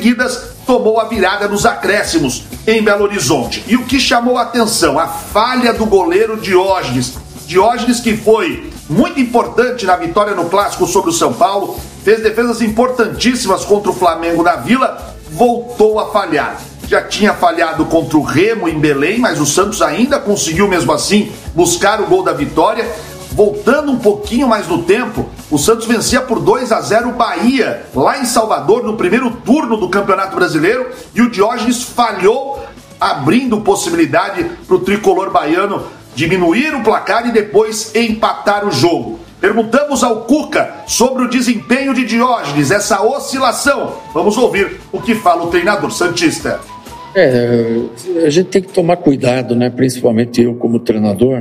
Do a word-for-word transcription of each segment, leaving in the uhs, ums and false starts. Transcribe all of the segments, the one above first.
seguidas, tomou a virada nos acréscimos em Belo Horizonte. E o que chamou a atenção? A falha do goleiro Diógenes. Diógenes, que foi muito importante na vitória no Clássico sobre o São Paulo, fez defesas importantíssimas contra o Flamengo na Vila, voltou a falhar. Já tinha falhado contra o Remo em Belém, mas o Santos ainda conseguiu mesmo assim buscar o gol da vitória. Voltando um pouquinho mais no tempo, o Santos vencia por dois a zero o Bahia, lá em Salvador, no primeiro turno do Campeonato Brasileiro, e o Diógenes falhou, abrindo possibilidade para o tricolor baiano diminuir o placar e depois empatar o jogo. Perguntamos ao Cuca sobre o desempenho de Diógenes, essa oscilação. Vamos ouvir o que fala o treinador santista. É, a gente tem que tomar cuidado, né? Principalmente eu como treinador,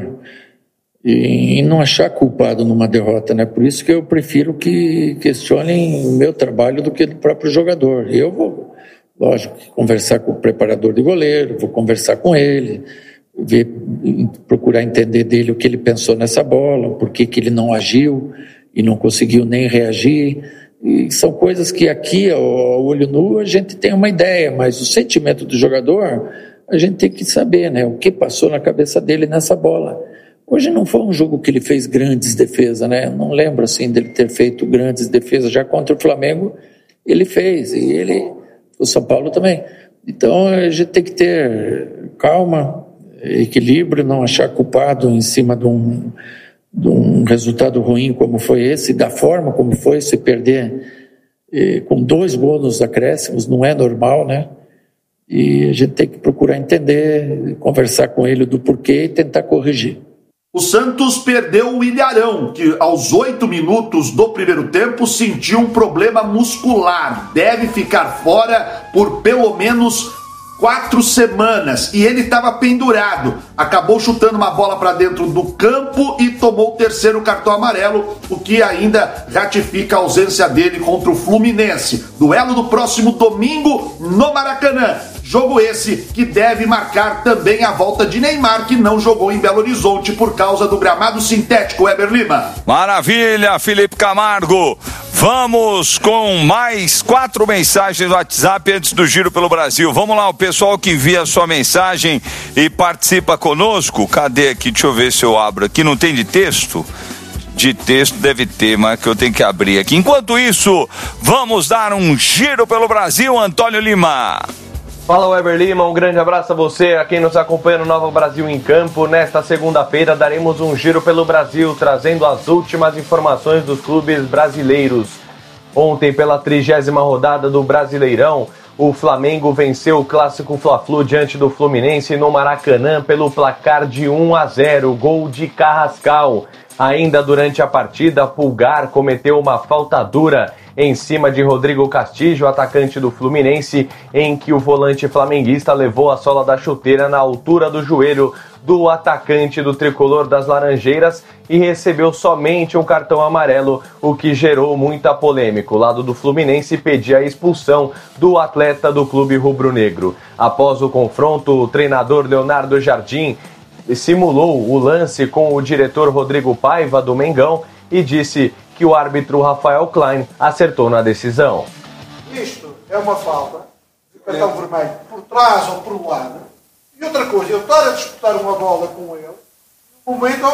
e não achar culpado numa derrota, né? Por isso que eu prefiro que questionem o meu trabalho do que do próprio jogador. Eu vou, lógico, conversar com o preparador de goleiro, vou conversar com ele, ver, procurar entender dele o que ele pensou nessa bola, por que que ele não agiu e não conseguiu nem reagir. E são coisas que aqui, ao olho nu, a gente tem uma ideia, mas o sentimento do jogador, a gente tem que saber, né? O que passou na cabeça dele nessa bola. Hoje não foi um jogo que ele fez grandes defesas, né? Eu não lembro assim dele ter feito grandes defesas. Já contra o Flamengo ele fez, e ele, o São Paulo também. Então a gente tem que ter calma, equilíbrio, não achar culpado em cima de um, de um resultado ruim como foi esse, da forma como foi, se perder eh, com dois gols nos acréscimos, não é normal, né? E a gente tem que procurar entender, conversar com ele do porquê e tentar corrigir. O Santos perdeu o Ilharão, que aos oito minutos do primeiro tempo sentiu um problema muscular. Deve ficar fora por pelo menos quatro semanas. E ele estava pendurado. Acabou chutando uma bola para dentro do campo e tomou o terceiro cartão amarelo, o que ainda ratifica a ausência dele contra o Fluminense. Duelo do próximo domingo no Maracanã. Jogo esse que deve marcar também a volta de Neymar, que não jogou em Belo Horizonte por causa do gramado sintético. Weber Lima. Maravilha, Felipe Camargo. Vamos com mais quatro mensagens no WhatsApp antes do Giro pelo Brasil. Vamos lá, o pessoal que envia a sua mensagem e participa conosco. Cadê aqui? Deixa eu ver se eu abro aqui. Não tem de texto? De texto deve ter, mas que eu tenho que abrir aqui. Enquanto isso, vamos dar um giro pelo Brasil. Antônio Lima. Fala, Weber Lima, um grande abraço a você, a quem nos acompanha no Nova Brasil em Campo. Nesta segunda-feira daremos um giro pelo Brasil, trazendo as últimas informações dos clubes brasileiros. Ontem, pela trigésima rodada do Brasileirão, o Flamengo venceu o clássico Fla-Flu diante do Fluminense no Maracanã pelo placar de um a zero, gol de Carrascal. Ainda durante a partida, Pulgar cometeu uma falta dura em cima de Rodrigo Castillo, atacante do Fluminense, em que o volante flamenguista levou a sola da chuteira na altura do joelho do atacante do tricolor das Laranjeiras e recebeu somente um cartão amarelo, o que gerou muita polêmica. O lado do Fluminense pedia a expulsão do atleta do clube rubro-negro. Após o confronto, o treinador Leonardo Jardim simulou o lance com o diretor Rodrigo Paiva do Mengão e disse que o árbitro Rafael Klein acertou na decisão. Isto é uma falta de cartão é. vermelho por trás ou por lado. E outra coisa, eu estar a disputar uma bola com ele, no momento,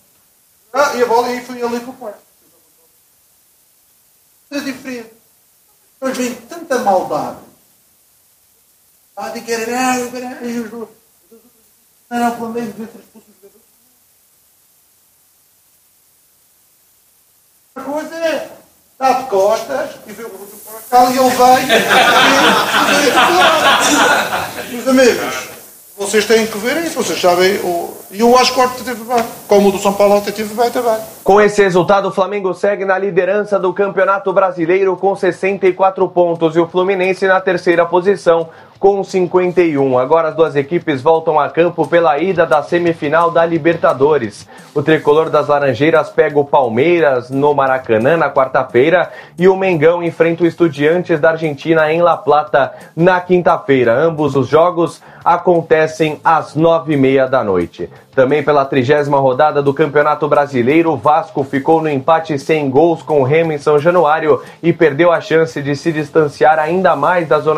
ah, e a bola e foi ali com o pé. É diferente. Mas vem tanta maldade. Ah, de querer, ah, eu quero, eu não, não, Flamengo devia ter expulso os jogadores. A coisa é, está de costas e vê o Rodrigo para cá e ele vai. Meus amigos, vocês têm que ver isso, vocês sabem. E eu acho que o árbitro teve bem, como o do São Paulo teve bem também. Com esse resultado, o Flamengo segue na liderança do Campeonato Brasileiro com sessenta e quatro pontos e o Fluminense na terceira posição com cinquenta e um. Agora as duas equipes voltam a campo pela ida da semifinal da Libertadores. O tricolor das Laranjeiras pega o Palmeiras no Maracanã na quarta-feira e o Mengão enfrenta o Estudiantes da Argentina em La Plata na quinta-feira. Ambos os jogos acontecem às nove e meia da noite. Também pela trigésima rodada do Campeonato Brasileiro, o Vasco ficou no empate sem gols com o Remo em São Januário e perdeu a chance de se distanciar ainda mais da zona